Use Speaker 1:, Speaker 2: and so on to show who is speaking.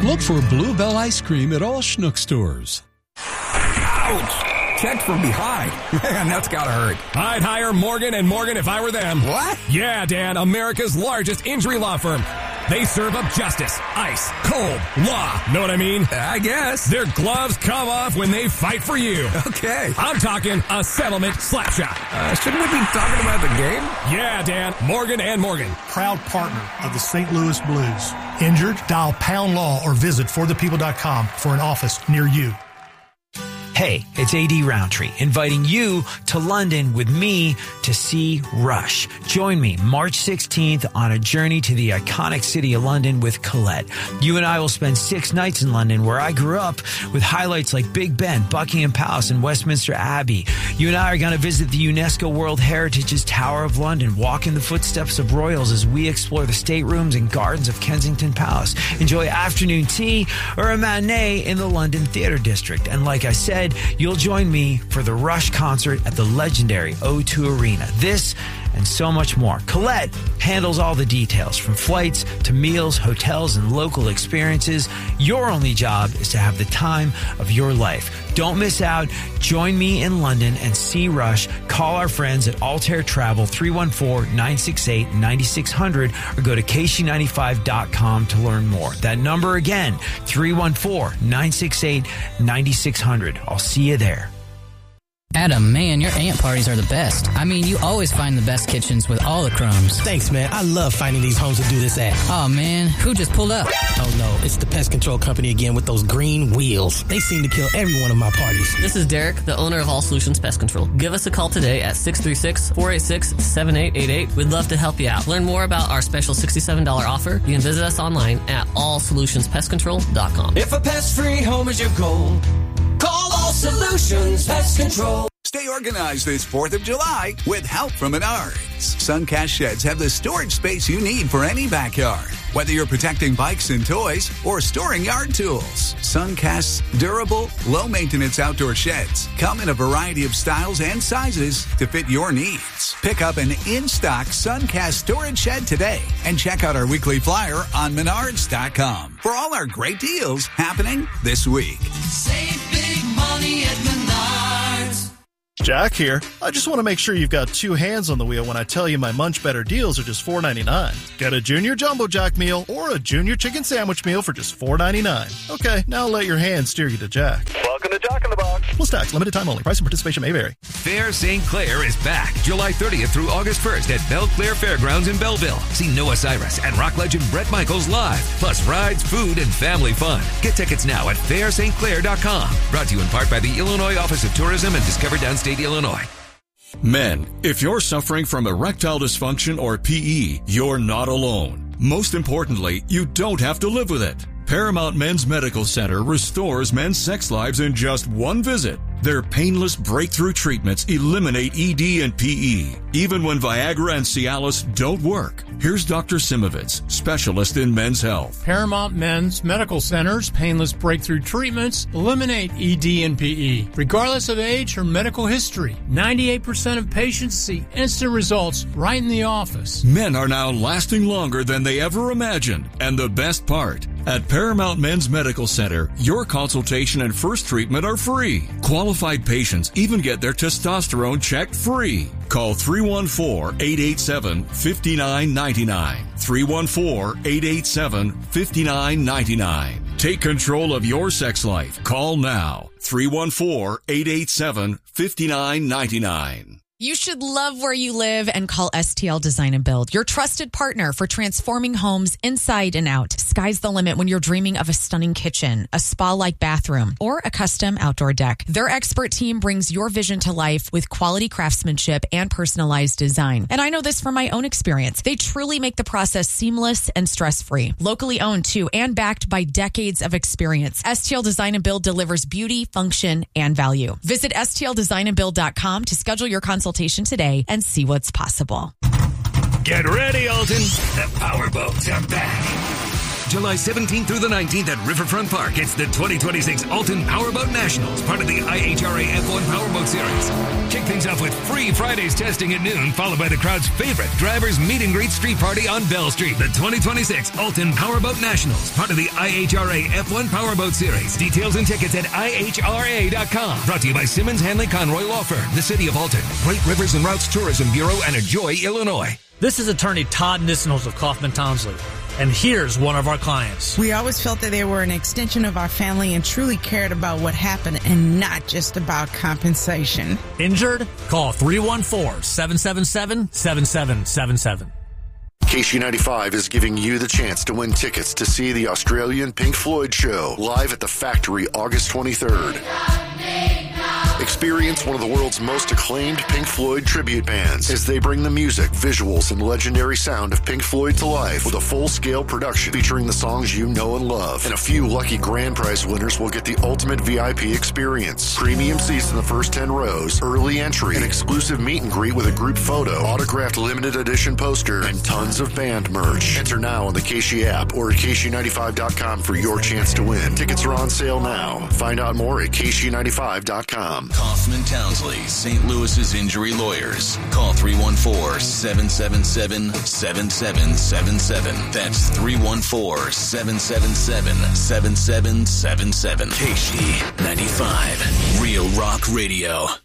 Speaker 1: Look for Bluebell ice cream at all Schnuck stores.
Speaker 2: Ouch! Checked from behind. Man, that's gotta hurt.
Speaker 3: I'd hire Morgan & Morgan if I were them.
Speaker 2: What?
Speaker 3: Yeah, Dan, America's largest injury law firm. They serve up justice, ice, cold, law. Know what I mean?
Speaker 2: I guess.
Speaker 3: Their gloves come off when they fight for you.
Speaker 2: Okay.
Speaker 3: I'm talking a settlement slap shot.
Speaker 2: Shouldn't we be talking about the game?
Speaker 3: Yeah, Dan, Morgan & Morgan.
Speaker 4: Proud partner of the St. Louis Blues. Injured? Dial Pound Law or visit forthepeople.com for an office near you.
Speaker 5: Hey, it's A.D. Roundtree, inviting you to London with me to see Rush. Join me March 16th on a journey to the iconic city of London with Colette. You and I will spend 6 nights in London, where I grew up, with highlights like Big Ben, Buckingham Palace, and Westminster Abbey. You and I are going to visit the UNESCO World Heritage's Tower of London, walk in the footsteps of royals as we explore the staterooms and gardens of Kensington Palace, enjoy afternoon tea or a matinee in the London Theatre District. And like I said, you'll join me for the Rush concert at the legendary O2 Arena. This and so much more. Colette handles all the details, from flights to meals, hotels, and local experiences. Your only job is to have the time of your life. Don't miss out. Join me in London and see Rush. Call our friends at Altair Travel, 314-968-9600, or go to kc95.com to learn more. That number again, 314-968-9600. I'll see you there.
Speaker 6: Adam, man, your aunt parties are the best. I mean, you always find the best kitchens with all the crumbs.
Speaker 7: Thanks, man. I love finding these homes to do this at.
Speaker 6: Oh, man, who just pulled up?
Speaker 7: Oh, no, it's the pest control company again with those green wheels. They seem to kill every one of my parties.
Speaker 8: This is Derek, the owner of All Solutions Pest Control. Give us a call today at 636-486-7888. We'd love to help you out. Learn more about our special $67 offer. You can visit us online at allsolutionspestcontrol.com.
Speaker 9: If a pest-free home is your goal, call All Solutions Pest Control.
Speaker 10: Stay organized this 4th of July with help from Menards. Suncast sheds have the storage space you need for any backyard. Whether you're protecting bikes and toys or storing yard tools, Suncast's durable, low-maintenance outdoor sheds come in a variety of styles and sizes to fit your needs. Pick up an in-stock Suncast storage shed today and check out our weekly flyer on Menards.com for all our great deals happening this week.
Speaker 9: Save big money at Menards.
Speaker 11: Jack here. I just want to make sure you've got 2 hands on the wheel when I tell you my Munch Better deals are just $4.99. Get a Junior Jumbo Jack meal or a Junior Chicken Sandwich meal for just $4.99. Okay, now let your hands steer you to Jack.
Speaker 12: Welcome to Jack in the Box.
Speaker 11: Plus tax, limited time only. Price and participation may vary.
Speaker 13: Fair St. Clair is back July 30th through August 1st at Belle Claire Fairgrounds in Belleville. See Noah Cyrus and rock legend Bret Michaels live, plus rides, food, and family fun. Get tickets now at fairstclair.com. Brought to you in part by the Illinois Office of Tourism and Discover Downstate, Illinois.
Speaker 14: Men, if you're suffering from erectile dysfunction or PE, you're not alone. Most importantly, you don't have to live with it. Paramount Men's Medical Center restores men's sex lives in just one visit. Their painless breakthrough treatments eliminate ED and PE, even when Viagra and Cialis don't work. Here's Dr. Simovitz, specialist in men's health.
Speaker 15: Paramount Men's Medical Center's painless breakthrough treatments eliminate ED and PE, regardless of age or medical history. 98% of patients see instant results right in the office.
Speaker 14: Men are now lasting longer than they ever imagined. And the best part, at Paramount Men's Medical Center, your consultation and first treatment are free. Qualified patients even get their testosterone checked free. Call 314-887-5999. 314-887-5999. Take control of your sex life. Call now. 314-887-5999.
Speaker 16: You should love where you live and call STL Design and Build, your trusted partner for transforming homes inside and out. Sky's the limit when you're dreaming of a stunning kitchen, a spa-like bathroom, or a custom outdoor deck. Their expert team brings your vision to life with quality craftsmanship and personalized design. And I know this from my own experience. They truly make the process seamless and stress-free. Locally owned, too, and backed by decades of experience. STL Design and Build delivers beauty, function, and value. Visit stldesignandbuild.com to schedule your consultation today and see what's possible.
Speaker 13: Get ready, Alton. The powerboats are back. July 17th through the 19th at Riverfront Park. It's the 2026 Alton Powerboat Nationals, part of the IHRA F1 Powerboat Series. Kick things off with free Fridays testing at noon, followed by the crowd's favorite drivers meet and greet street party on Bell Street. The 2026 Alton Powerboat Nationals, part of the IHRA F1 Powerboat Series. Details and tickets at IHRA.com. Brought to you by Simmons Hanley Conroy Law Firm, the City of Alton, Great Rivers and Routes Tourism Bureau, and Ajoy, Illinois.
Speaker 12: This is attorney Todd Nissenholz of Kaufman Townsley, and here's one of our clients.
Speaker 17: We always felt that they were an extension of our family and truly cared about what happened and not just about compensation.
Speaker 12: Injured? Call 314-777-7777.
Speaker 18: KC95 is giving you the chance to win tickets to see the Australian Pink Floyd show live at the Factory August 23rd. Experience one of the world's most acclaimed Pink Floyd tribute bands as they bring the music, visuals, and legendary sound of Pink Floyd to life with a full-scale production featuring the songs you know and love. And a few lucky grand prize winners will get the ultimate VIP experience. Premium seats in the first 10 rows, early entry, an exclusive meet and greet with a group photo, autographed limited edition poster, and tons of band merch. Enter now on the KC app or at KC95.com for your chance to win. Tickets are on sale now. Find out more at KC95.com.
Speaker 19: Kaufman Townsley, St. Louis's injury lawyers. Call 314-777-7777. That's 314-777-7777. KC95, Real Rock Radio.